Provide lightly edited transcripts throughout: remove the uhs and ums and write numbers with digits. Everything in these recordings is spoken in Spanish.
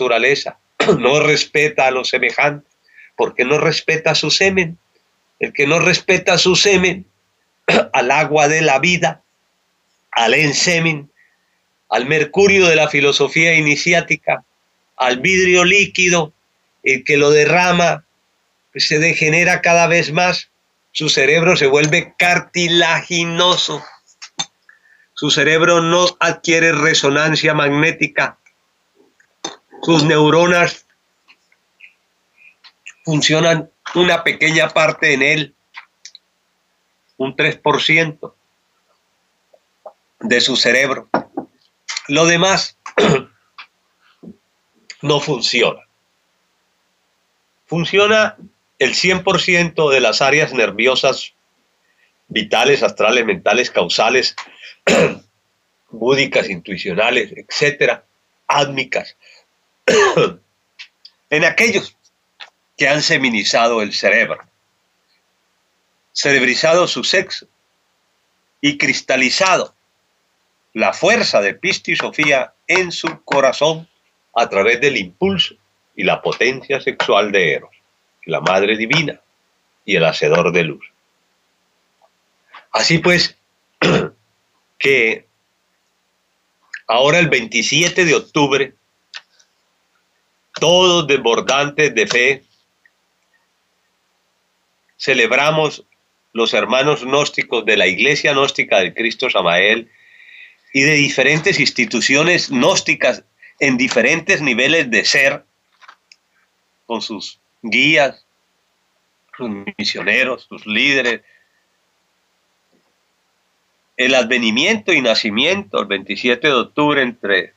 naturaleza, no respeta a los semejantes, porque no respeta su semen. El que no respeta su semen, al agua de la vida, al ensemen, al mercurio de la filosofía iniciática, al vidrio líquido, el que lo derrama, pues se degenera cada vez más, su cerebro se vuelve cartilaginoso, su cerebro no adquiere resonancia magnética, sus neuronas funcionan una pequeña parte en él, un 3% de su cerebro. Lo demás no funciona. Funciona el 100% de las áreas nerviosas vitales, astrales, mentales, causales, búdicas, intuicionales, etcétera, átmicas, en aquellos que han seminizado el cerebro, cerebrizado su sexo y cristalizado la fuerza de Pistis Sofía en su corazón a través del impulso y la potencia sexual de Eros, la Madre Divina y el Hacedor de Luz. Así pues, que ahora el 27 de octubre, todos desbordantes de fe, celebramos los hermanos gnósticos de la Iglesia Gnóstica del Cristo Samael y de diferentes instituciones gnósticas en diferentes niveles de ser, con sus guías, sus misioneros, sus líderes, el advenimiento y nacimiento el 27 de octubre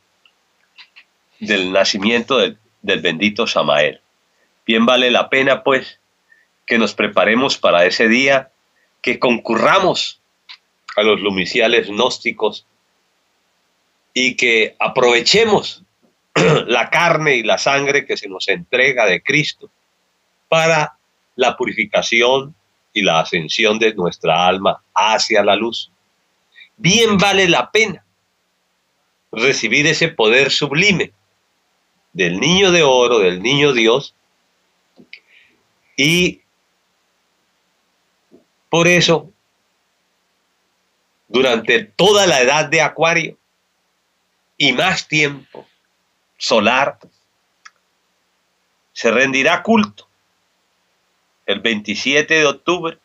del nacimiento del bendito Samael. Bien vale la pena pues que nos preparemos para ese día, que concurramos a los lumiciales gnósticos y que aprovechemos la carne y la sangre que se nos entrega de Cristo para la purificación y la ascensión de nuestra alma hacia la luz. Bien vale la pena recibir ese poder sublime del niño de oro, del niño Dios, y por eso, durante toda la edad de Acuario y más tiempo solar, se rendirá culto el 27 de octubre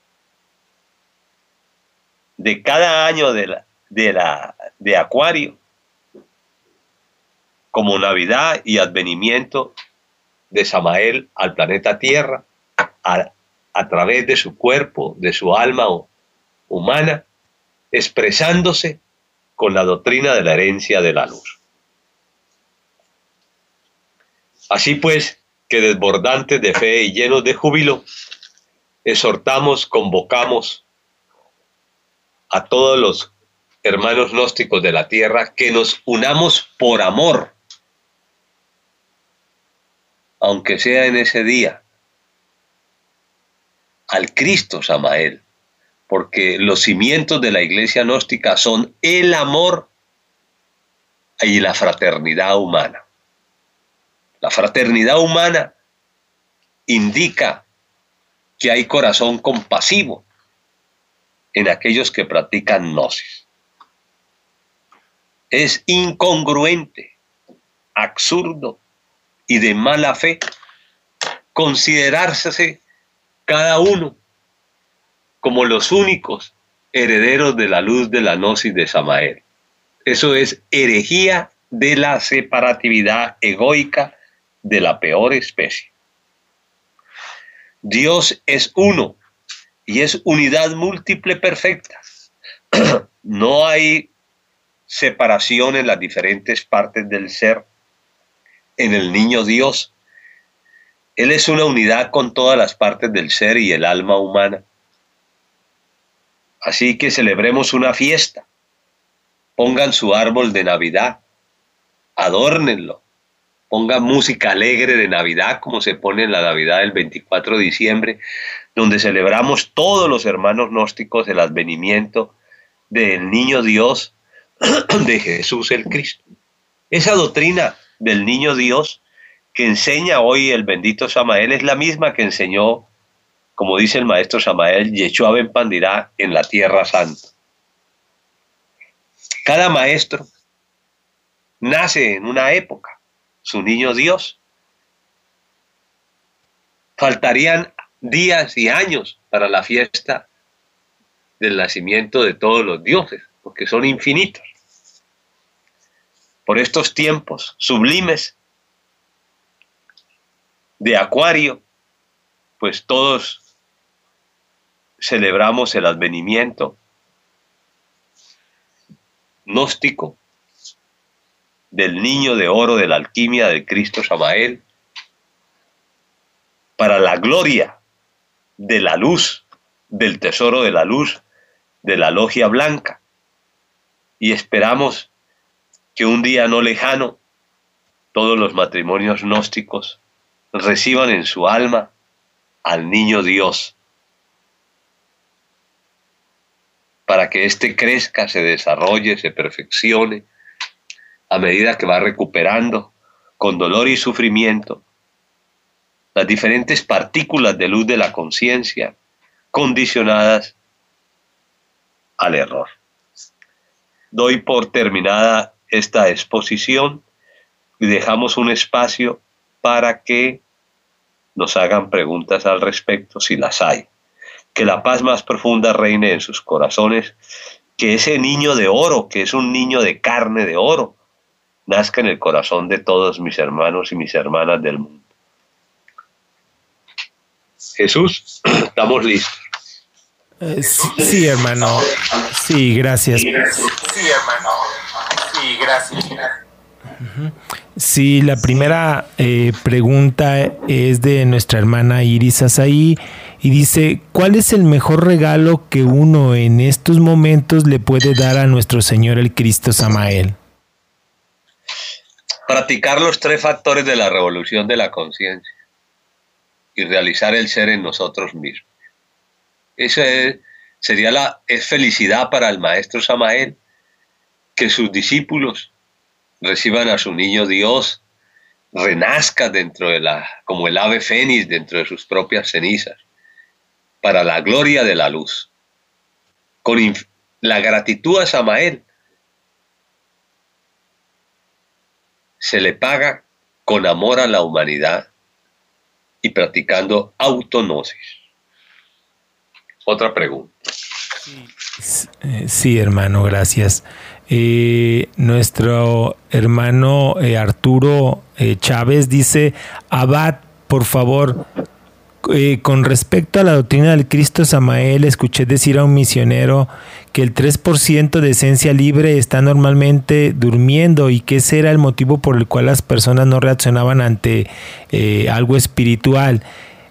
de cada año de Acuario, como Navidad y advenimiento de Samael al planeta Tierra, a través de su cuerpo, de su alma humana, expresándose con la doctrina de la herencia de la luz. Así pues, que desbordantes de fe y llenos de júbilo, exhortamos, convocamos a todos los hermanos gnósticos de la tierra que nos unamos por amor, aunque sea en ese día, al Cristo Samael, porque los cimientos de la iglesia gnóstica son el amor y la fraternidad humana. La fraternidad humana indica que hay corazón compasivo en aquellos que practican gnosis. Es incongruente, absurdo y de mala fe considerarse cada uno como los únicos herederos de la luz de la gnosis de Samael. Eso es herejía de la separatividad egoica de la peor especie. Dios es uno y es unidad múltiple perfecta. No hay separación en las diferentes partes del ser. En el niño Dios, Él es una unidad con todas las partes del ser y el alma humana. Así que celebremos una fiesta. Pongan su árbol de Navidad, adórnenlo, pongan música alegre de Navidad, como se pone en la Navidad del 24 de diciembre, donde celebramos todos los hermanos gnósticos el advenimiento del niño Dios, de Jesús el Cristo. Esa doctrina del niño Dios que enseña hoy el bendito Samael es la misma que enseñó, como dice el maestro Samael, Yeshua ben Pandirá en la Tierra Santa. Cada maestro nace en una época, su niño Dios. Faltarían días y años para la fiesta del nacimiento de todos los dioses, porque son infinitos. Por estos tiempos sublimes de Acuario, pues todos celebramos el advenimiento gnóstico del niño de oro de la alquimia del Cristo Samael, para la gloria de la luz, del tesoro de la luz, de la logia blanca. Y esperamos que un día no lejano todos los matrimonios gnósticos reciban en su alma al niño Dios, para que éste crezca, se desarrolle, se perfeccione, a medida que va recuperando, con dolor y sufrimiento, las diferentes partículas de luz de la conciencia condicionadas al error. Doy por terminada esta exposición y dejamos un espacio para que nos hagan preguntas al respecto, si las hay. Que la paz más profunda reine en sus corazones, que ese niño de oro, que es un niño de carne de oro, nazca en el corazón de todos mis hermanos y mis hermanas del mundo. Jesús, estamos listos. Sí, hermano. Sí, gracias. Sí, hermano. Sí, gracias. Sí, la primera pregunta es de nuestra hermana Iris Asaí y dice, ¿cuál es el mejor regalo que uno en estos momentos le puede dar a nuestro Señor el Cristo Samael? Practicar los 3 factores de la revolución de la conciencia y realizar el ser en nosotros mismos. Eso sería felicidad para el maestro Samael, que sus discípulos reciban a su niño Dios, renazca dentro de como el ave fénix dentro de sus propias cenizas, para la gloria de la luz. Con la gratitud a Samael se le paga con amor a la humanidad y practicando autognosis. Otra pregunta. Sí, hermano, gracias. Nuestro hermano Arturo Chávez dice, Abad, por favor, con respecto a la doctrina del Cristo Samael, escuché decir a un misionero que el 3% de esencia libre está normalmente durmiendo y que ese era el motivo por el cual las personas no reaccionaban ante algo espiritual.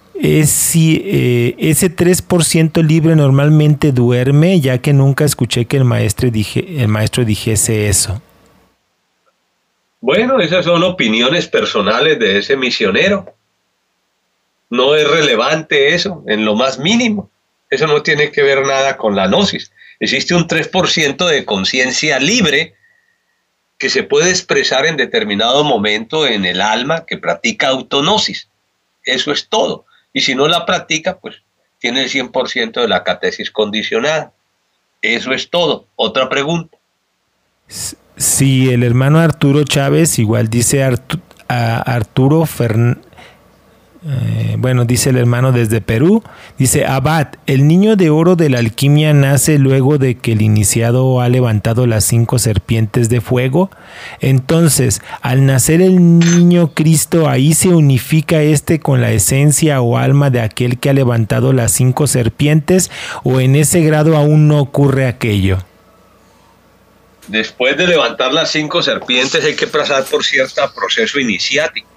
Si ese 3% libre normalmente duerme, ya que nunca escuché que el maestro dijese eso. Bueno, esas son opiniones personales de ese misionero. No es relevante eso, en lo más mínimo. Eso no tiene que ver nada con la gnosis. Existe un 3% de conciencia libre que se puede expresar en determinado momento en el alma que practica autognosis. Eso es todo. Y si no la practica, pues tiene el 100% de la catesis condicionada. Eso es todo. Otra pregunta. Sí, el hermano Arturo Chávez igual dice Arturo Fernández. Dice el hermano desde Perú, dice, Abad, el niño de oro de la alquimia nace luego de que el iniciado ha levantado las 5 serpientes de fuego. Entonces, al nacer el niño Cristo, ahí se unifica con la esencia o alma de aquel que ha levantado las 5 serpientes, o en ese grado aún no ocurre aquello. Después de levantar las 5 serpientes hay que pasar por cierto proceso iniciático.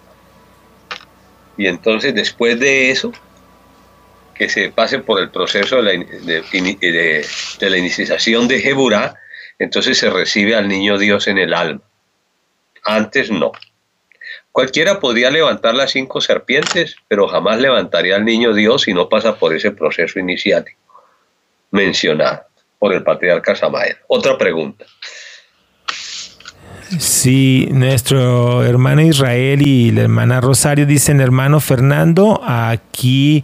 Y entonces después de eso, que se pase por el proceso de la iniciación de Geburá, entonces se recibe al niño Dios en el alma. Antes no. Cualquiera podría levantar las 5 serpientes, pero jamás levantaría al niño Dios si no pasa por ese proceso iniciático mencionado por el patriarca Samael. Otra pregunta. Sí, nuestro hermano Israel y la hermana Rosario dicen, hermano Fernando, aquí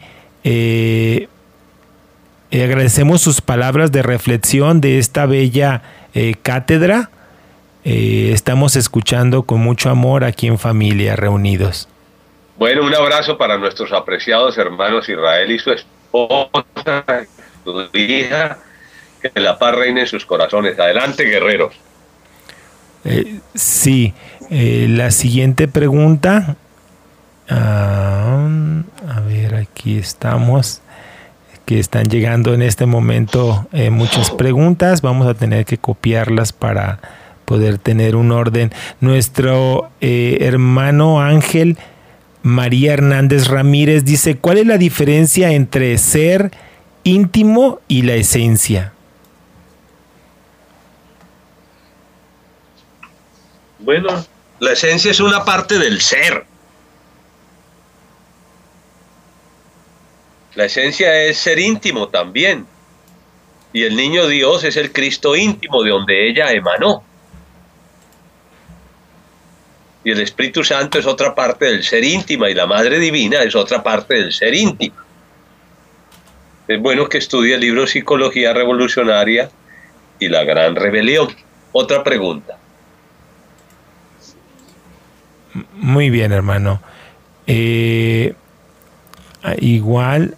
agradecemos sus palabras de reflexión de esta bella cátedra. Estamos escuchando con mucho amor aquí en familia, reunidos. Bueno, un abrazo para nuestros apreciados hermanos Israel y su esposa, su hija, que la paz reine en sus corazones. Adelante, guerreros. Sí, la siguiente pregunta, a ver, aquí estamos, que están llegando en este momento muchas preguntas, vamos a tener que copiarlas para poder tener un orden. Nuestro hermano Ángel María Hernández Ramírez dice, ¿cuál es la diferencia entre ser íntimo y la esencia? Bueno, la esencia es una parte del ser. La esencia es ser íntimo también. Y el niño Dios es el Cristo íntimo de donde ella emanó. Y el Espíritu Santo es otra parte del ser íntima y la Madre Divina es otra parte del ser íntima. Es bueno que estudie el libro Psicología Revolucionaria y la Gran Rebelión. Otra pregunta. Muy bien, hermano. Igual,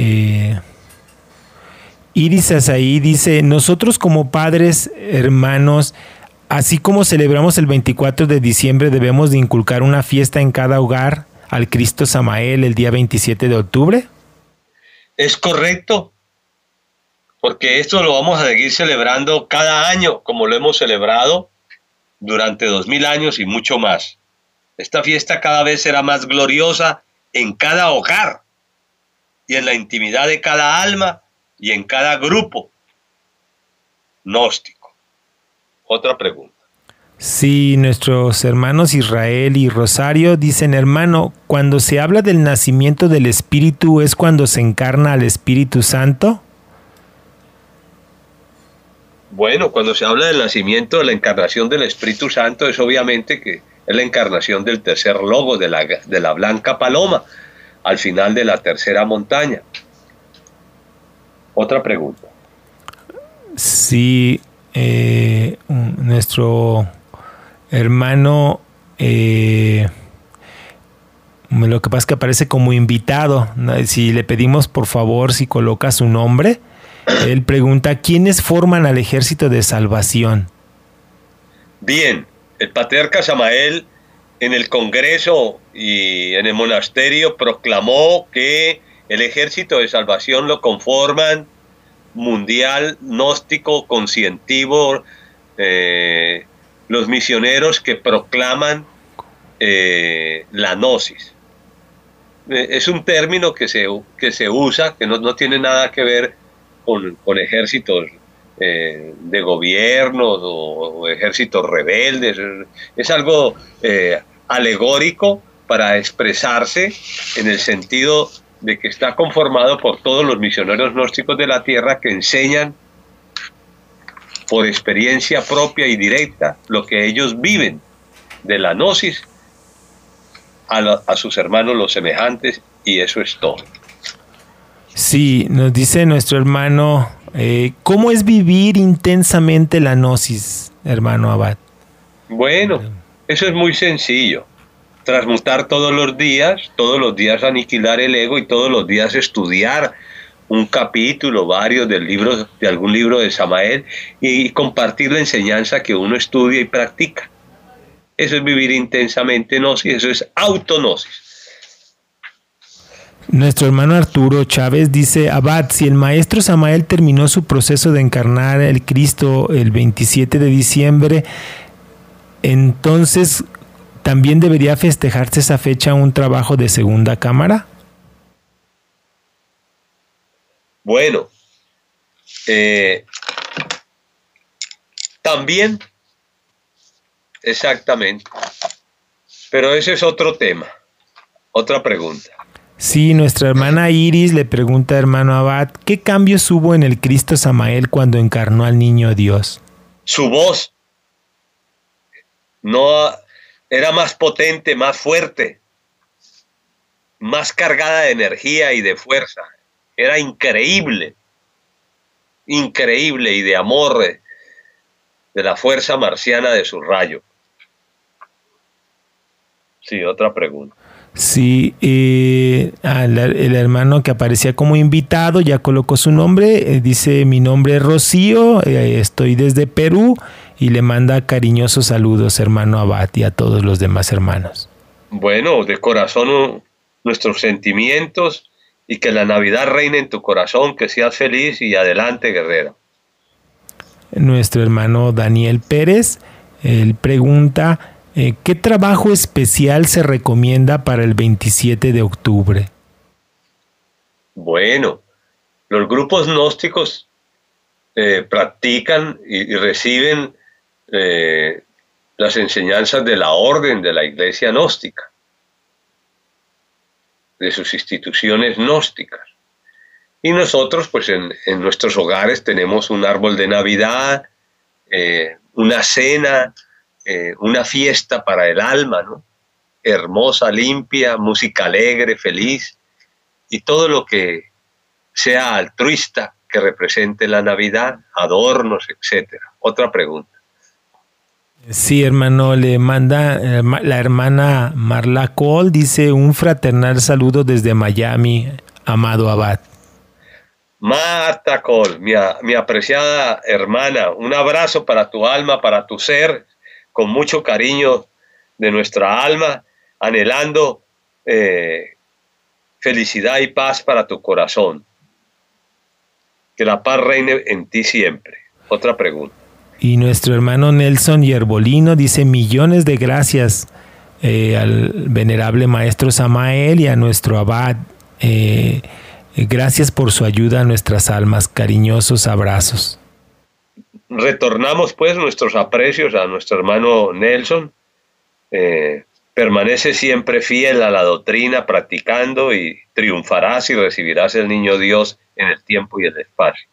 Iris Azaí dice, nosotros como padres, hermanos, así como celebramos el 24 de diciembre, debemos de inculcar una fiesta en cada hogar al Cristo Samael el día 27 de octubre. Es correcto, porque esto lo vamos a seguir celebrando cada año, como lo hemos celebrado durante 2000 años y mucho más. Esta fiesta cada vez será más gloriosa en cada hogar y en la intimidad de cada alma y en cada grupo gnóstico. Otra pregunta. Sí, nuestros hermanos Israel y Rosario dicen, hermano, cuando se habla del nacimiento del Espíritu, ¿es cuando se encarna al Espíritu Santo? Bueno, cuando se habla del nacimiento, de la encarnación del Espíritu Santo, es obviamente que es la encarnación del tercer logo, de la blanca paloma, al final de la tercera montaña. Otra pregunta. Sí, nuestro hermano, lo que pasa es que aparece como invitado. Si le pedimos por favor si coloca su nombre, él pregunta, ¿quiénes forman al ejército de salvación? Bien, el patriarca Samael en el Congreso y en el monasterio proclamó que el ejército de salvación lo conforman mundial, gnóstico, conscientivo, los misioneros que proclaman la gnosis. Es un término que se usa, que no tiene nada que ver con ejércitos de gobiernos o ejércitos rebeldes. Es algo alegórico para expresarse en el sentido de que está conformado por todos los misioneros gnósticos de la tierra que enseñan por experiencia propia y directa lo que ellos viven de la gnosis a sus hermanos los semejantes, y eso es todo. Sí, nos dice nuestro hermano, ¿cómo es vivir intensamente la gnosis, hermano Abad? Bueno, eso es muy sencillo. Transmutar todos los días aniquilar el ego y todos los días estudiar un capítulo, varios de algún libro de Samael y compartir la enseñanza que uno estudia y practica. Eso es vivir intensamente gnosis, eso es autognosis. Nuestro hermano Arturo Chávez dice, Abad, si el maestro Samael terminó su proceso de encarnar el Cristo el 27 de diciembre, entonces ¿también debería festejarse esa fecha un trabajo de segunda cámara? Bueno, también, exactamente, pero ese es otro tema, otra pregunta. Sí, nuestra hermana Iris le pregunta, hermano Abad, ¿qué cambios hubo en el Cristo Samael cuando encarnó al niño Dios? Su voz. No, era más potente, más fuerte, más cargada de energía y de fuerza. Era increíble, increíble, y de amor, de la fuerza marciana de su rayo. Sí, otra pregunta. Sí, el hermano que aparecía como invitado ya colocó su nombre, dice: mi nombre es Rocío, estoy desde Perú, y le manda cariñosos saludos, hermano Abad, y a todos los demás hermanos. Bueno, de corazón nuestros sentimientos, y que la Navidad reine en tu corazón, que seas feliz y adelante, guerrero. Nuestro hermano Daniel Pérez, él pregunta: ¿qué trabajo especial se recomienda para el 27 de octubre? Bueno, los grupos gnósticos practican y reciben las enseñanzas de la orden de la Iglesia gnóstica, de sus instituciones gnósticas. Y nosotros, pues en nuestros hogares tenemos un árbol de Navidad, una cena, una fiesta para el alma, ¿no? Hermosa, limpia, música alegre, feliz, y todo lo que sea altruista, que represente la Navidad, adornos, etcétera. Otra pregunta. Sí, hermano, le manda la hermana Marla Cole, dice: un fraternal saludo desde Miami, amado Abad. Marta Cole, mi apreciada hermana, un abrazo para tu alma, para tu ser, con mucho cariño de nuestra alma, anhelando felicidad y paz para tu corazón. Que la paz reine en ti siempre. Otra pregunta. Y nuestro hermano Nelson Yerbolino dice: millones de gracias al venerable maestro Samael y a nuestro Abad. Gracias por su ayuda a nuestras almas. Cariñosos abrazos. Retornamos pues nuestros aprecios a nuestro hermano Nelson. Permanece siempre fiel a la doctrina, practicando, y triunfarás y recibirás el niño Dios en el tiempo y el espacio.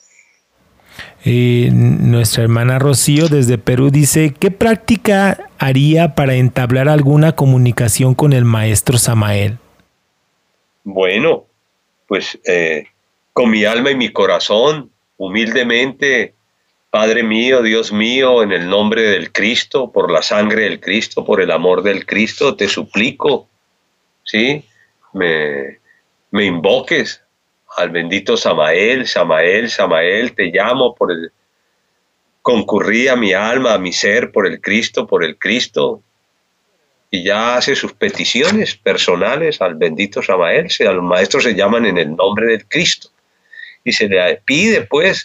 Nuestra hermana Rocío desde Perú dice: ¿qué práctica haría para entablar alguna comunicación con el maestro Samael? Bueno, pues con mi alma y mi corazón, humildemente: Padre mío, Dios mío, en el nombre del Cristo, por la sangre del Cristo, por el amor del Cristo, te suplico, ¿sí? Me invoques al bendito Samael. Samael, Samael, te llamo concurrí a mi alma, a mi ser, por el Cristo, y ya hace sus peticiones personales al bendito Samael. Los maestros se llaman en el nombre del Cristo, y se le pide pues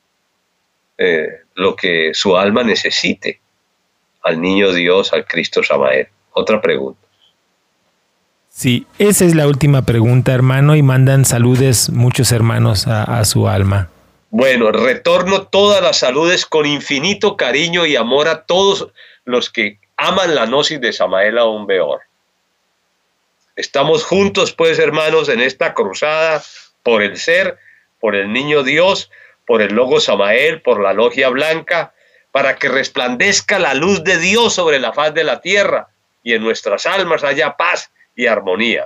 lo que su alma necesite al niño Dios, al Cristo Samael. Otra pregunta. Sí, esa es la última pregunta, hermano, y mandan saludes muchos hermanos a su alma. Bueno, retorno todas las saludes con infinito cariño y amor a todos los que aman la gnosis de Samael Aún Weor. Estamos juntos, pues, hermanos, en esta cruzada por el ser, por el niño Dios, por el logo Samael, por la logia blanca, para que resplandezca la luz de Dios sobre la faz de la tierra y en nuestras almas haya paz y armonía.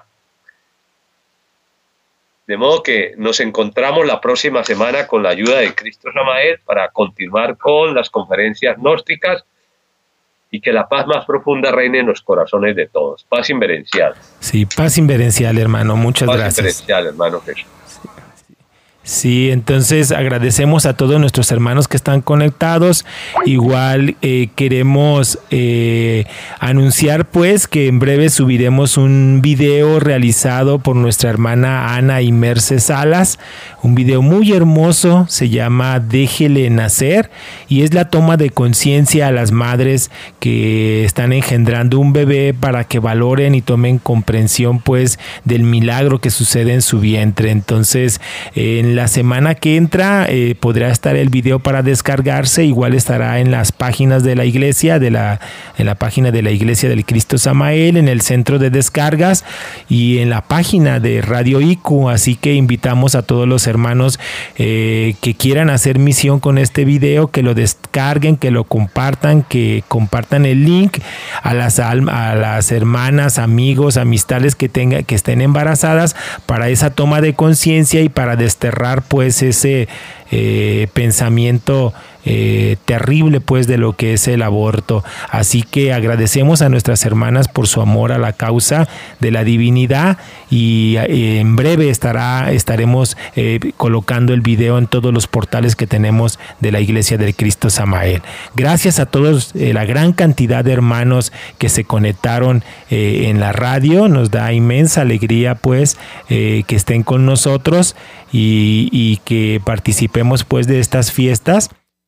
De modo que nos encontramos la próxima semana con la ayuda de Cristo Samael para continuar con las conferencias gnósticas, y que la paz más profunda reine en los corazones de todos. Paz inverencial. Sí, paz inverencial, hermano. Muchas gracias. Paz inverencial, hermano Jesús. Sí, entonces agradecemos a todos nuestros hermanos que están conectados. Igual queremos anunciar pues que en breve subiremos un video realizado por nuestra hermana Ana y Merce Salas, un video muy hermoso, se llama Déjele Nacer, y es la toma de conciencia a las madres que están engendrando un bebé para que valoren y tomen comprensión pues del milagro que sucede en su vientre. Entonces en En la semana que entra podrá estar el video para descargarse, igual estará en las páginas de la iglesia, en la página de la Iglesia del Cristo Samael, en el centro de descargas y en la página de Radio IQ. Así que invitamos a todos los hermanos que quieran hacer misión con este video, que lo descarguen, que lo compartan, que compartan el link a las hermanas, amigos, amistades que estén embarazadas, para esa toma de conciencia y para desterrar pues ese pensamiento terrible pues de lo que es el aborto. Así que agradecemos a nuestras hermanas por su amor a la causa de la divinidad, y en breve estaremos colocando el video en todos los portales que tenemos de la Iglesia del Cristo Samael. Gracias a todos, la gran cantidad de hermanos que se conectaron en la radio. Nos da inmensa alegría pues que estén con nosotros y que participemos pues de estas fiestas.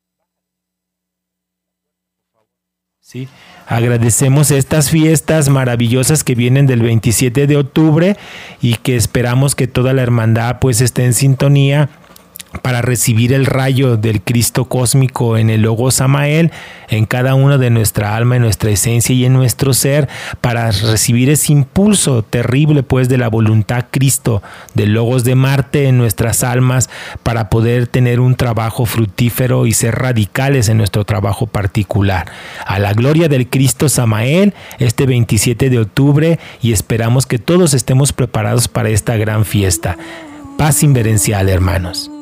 Sí, agradecemos estas fiestas maravillosas que vienen del 27 de octubre y que esperamos que toda la hermandad pues esté en sintonía para recibir el rayo del Cristo cósmico en el Logos Samael, en cada uno de nuestra alma, en nuestra esencia y en nuestro ser, para recibir ese impulso terrible pues de la voluntad Cristo, del Logos de Marte en nuestras almas, para poder tener un trabajo fructífero y ser radicales en nuestro trabajo particular. A la gloria del Cristo Samael, este 27 de octubre, y esperamos que todos estemos preparados para esta gran fiesta. Paz inverencial, hermanos.